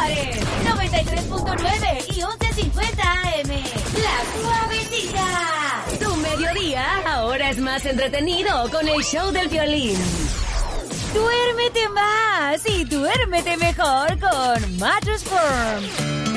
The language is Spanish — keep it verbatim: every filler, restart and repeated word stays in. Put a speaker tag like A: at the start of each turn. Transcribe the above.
A: Álvarez, noventa y tres punto nueve y once cincuenta A M. La Suavecita. Tu mediodía ahora es más entretenido con el show del violín. Duérmete más y duérmete mejor con Mattress Firm.